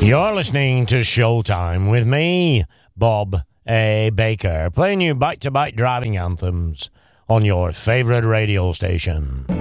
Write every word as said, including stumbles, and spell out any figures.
You're listening to Showtime with me, Bob A. Baker, playing you back-to-back driving anthems on your favorite radio station.